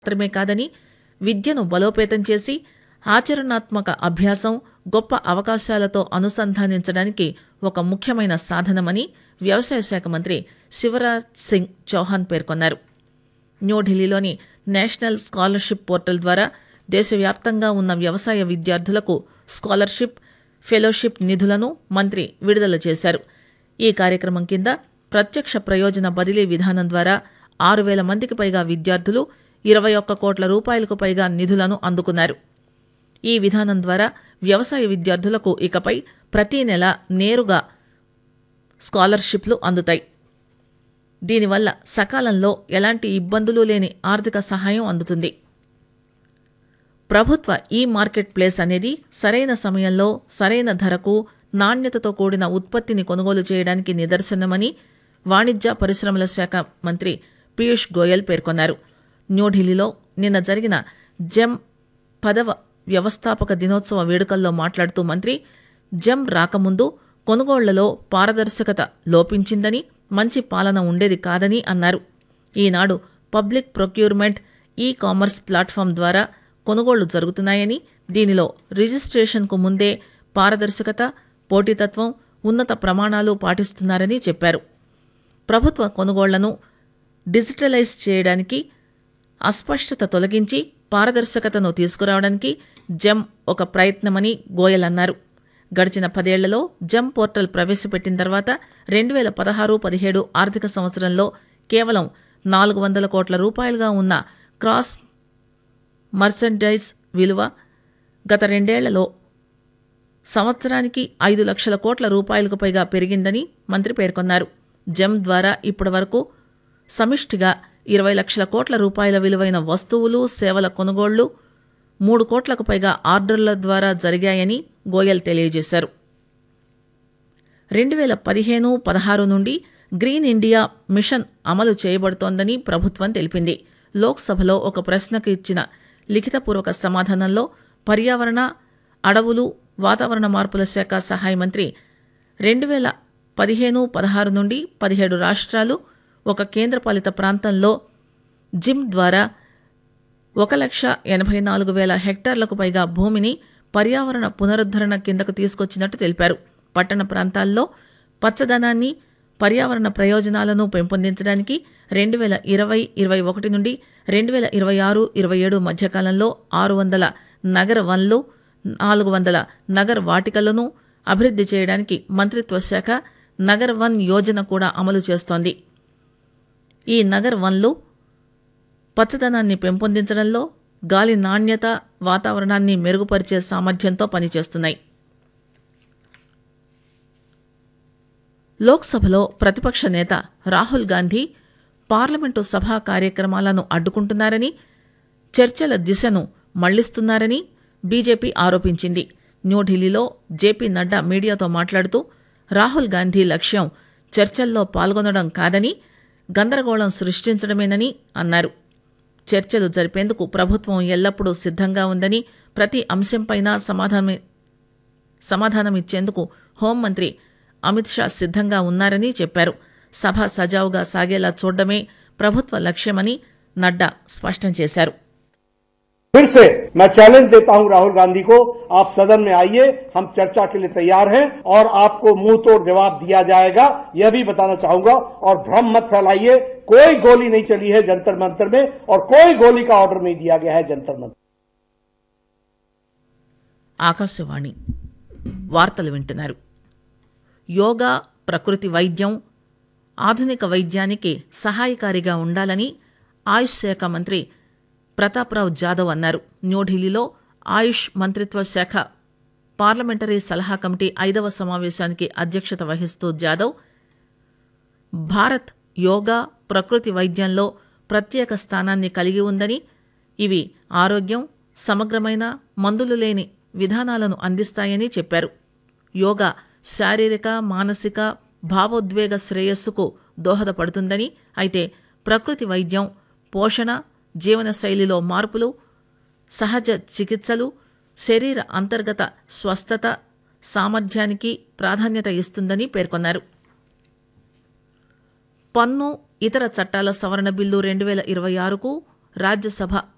మాత్రమే కాదని విద్యను బలోపేతం చేసి ఆచరణాత్మక అభ్యాసం గొప్ప అవకాశాలతో అనుసంధానించడానికి ఒక ముఖ్యమైన సాధనమని వ్యవసాయ శాఖ మంత్రి శివరాజ్ సింగ్ చౌహాన్ పేర్కొన్నారు. న్యూఢిల్లీలోని నేషనల్ స్కాలర్షిప్ పోర్టల్ ద్వారా దేశవ్యాప్తంగా ఉన్న వ్యవసాయ విద్యార్థులకు స్కాలర్షిప్, ఫెలోషిప్ నిధులను మంత్రి విడుదల చేశారు. ఈ కార్యక్రమం కింద ప్రత్యక్ష ప్రయోజన బదిలీ విధానం ద్వారా 6,000 మందికి పైగా విద్యార్థులు 21 కోట్ల రూపాయలకు పైగా నిధులను అందుకున్నారు. ఈ విధానం ద్వారా వ్యవసాయ విద్యార్థులకు ఇకపై ప్రతి నెల నేరుగా స్కాలర్షిప్లు అందుతాయి. దీనివల్ల సకాలంలో ఎలాంటి ఇబ్బందులు లేని ఆర్థిక సహాయం అందుతుంది. ప్రభుత్వ ఈ మార్కెట్ ప్లేస్ అనేది సరైన సమయంలో సరైన ధరకు నాణ్యతతో కూడిన ఉత్పత్తిని కొనుగోలు చేయడానికి నిదర్శనమని వాణిజ్య పరిశ్రమల శాఖ మంత్రి పీయూష్ గోయల్ పేర్కొన్నారు. న్యూఢిల్లీలో నిన్న జరిగిన జెమ్ 10వ వ్యవస్థాపక దినోత్సవ వేడుకల్లో మాట్లాడుతూ మంత్రి జెమ్ రాకముందు కొనుగోళ్లలో పారదర్శకత లోపించిందని, మంచి పాలన ఉండేది కాదని అన్నారు. ఈనాడు public procurement e commerce platform ద్వారా కొనుగోళ్లు జరుగుతున్నాయని, దీనిలో రిజిస్ట్రేషన్కు ముందే పారదర్శకత, పోటీతత్వం, ఉన్నత ప్రమాణాలు పాటిస్తున్నారని చెప్పారు. ప్రభుత్వ కొనుగోళ్లను డిజిటలైజ్ చేయడానికి, అస్పష్టత తొలగించి పారదర్శకతను తీసుకురావడానికి జెమ్ ఒక ప్రయత్నమని గోయల్ అన్నారు. గడిచిన 10 ఏళ్లలో జెమ్ పోర్టల్ ప్రవేశపెట్టిన తర్వాత 2016-17 ఆర్థిక సంవత్సరంలో కేవలం 400 కోట్ల రూపాయలుగా ఉన్న క్రాస్ మర్సెండైజ్ విలువ గత 2 ఏళ్లలో సంవత్సరానికి 5 లక్షల కోట్ల రూపాయలకు పైగా పెరిగిందని మంత్రి పేర్కొన్నారు. జెమ్ ద్వారా ఇప్పటివరకు సమిష్టిగా 20 లక్షల కోట్ల రూపాయల విలువైన వస్తువులు, సేవల కొనుగోళ్లు 3 కోట్లకు పైగా ఆర్డర్ల ద్వారా జరిగాయని గోయల్ తెలియజేశారు. 2015-16 నుండి గ్రీన్ ఇండియా మిషన్ అమలు చేయబడుతోందని ప్రభుత్వం తెలిపింది. లోక్సభలో ఒక ప్రశ్నకు ఇచ్చిన లిఖితపూర్వక సమాధానంలో పర్యావరణ, అడవులు, వాతావరణ మార్పుల శాఖ సహాయ మంత్రి 2015-16 నుండి 17 రాష్ట్రాలు, ఒక కేంద్రపాలిత ప్రాంతంలో జిమ్ ద్వారా 1,84,000 హెక్టార్లకు పైగా భూమిని పర్యావరణ పునరుద్ధరణ కిందకు తీసుకొచ్చినట్టు తెలిపారు. పట్టణ ప్రాంతాల్లో పచ్చదనాన్ని, పర్యావరణ ప్రయోజనాలను పెంపొందించడానికి 2020-21 నుండి 2026-27 మధ్యకాలంలో 600 నగర వన్లు, 400 నగర వాటికలను అభివృద్ధి చేయడానికి మంత్రిత్వ శాఖ నగర్ వన్ యోజన కూడా అమలు చేస్తోంది. ఈ నగర్ వన్లు పచ్చదనాన్ని పెంపొందించడంలో, గాలి నాణ్యత, వాతావరణాన్ని మెరుగుపరిచే సామర్థ్యంతో పనిచేస్తున్నాయి. లోక్సభలో ప్రతిపక్ష నేత రాహుల్ గాంధీ పార్లమెంటు సభా కార్యక్రమాలను అడ్డుకుంటున్నారని, చర్చల దిశను మళ్లిస్తున్నారని బీజేపీ ఆరోపించింది. న్యూఢిల్లీలో జేపీ నడ్డా మీడియాతో మాట్లాడుతూ రాహుల్ గాంధీ లక్ష్యం చర్చల్లో పాల్గొనడం కాదని, గందరగోళం సృష్టించడమేనని అన్నారు. చర్చలు జరిపేందుకు ప్రభుత్వం ఎల్లప్పుడూ సిద్ధంగా ఉందని, ప్రతి అంశంపైన సమాధానమిచ్చేందుకు హోంమంత్రి అమిత్ షా సిద్ధంగా ఉన్నారని చెప్పారు. సభ సజావుగా సాగేలా చూడడమే ప్రభుత్వ లక్ష్యమని నడ్డా స్పష్టం చేశారు. फिर से मैं चैलेंज देता हूं राहुल गांधी को, आप सदन में आइए, हम चर्चा के लिए तैयार हैं और आपको मुंह तोड़ जवाब दिया जाएगा, यह भी बताना चाहूंगा. और भ्रम मत फैलाइए, कोई गोली नहीं चली है जंतर मंतर में और कोई गोली का ऑर्डर नहीं दिया गया है जंतर मंतर. ఆకాశవాణి వార్తలు వింటున్నారు. యోగా, ప్రకృతి వైద్యం ఆధునిక వైద్యానికి సహాయకారిగా ఉండాలని ఆయుష్ శాఖ మంత్రి ప్రతాప్రావ్ జాదవ్ అన్నారు. న్యూఢిల్లీలో ఆయుష్ మంత్రిత్వ శాఖ పార్లమెంటరీ సలహా కమిటీ 5వ సమావేశానికి అధ్యక్షత వహిస్తూ జాదవ్ భారత్ యోగా, ప్రకృతి వైద్యంలో ప్రత్యేక స్థానాన్ని కలిగి ఉందని, ఇవి ఆరోగ్యం, సమగ్రమైన, మందులు లేని విధానాలను అందిస్తాయని చెప్పారు. యోగా శారీరక, మానసిక, భావోద్వేగ శ్రేయస్సుకు దోహదపడుతుందని, అయితే ప్రకృతి వైద్యం పోషణ, జీవనశైలిలో మార్పులు, సహజ చికిత్సలు, శరీర అంతర్గత స్వస్థత సామర్థ్యానికి ప్రాధాన్యత ఇస్తుందని పేర్కొన్నారు. పన్ను, ఇతర చట్టాల సవరణ బిల్లు 2026కు రాజ్యసభ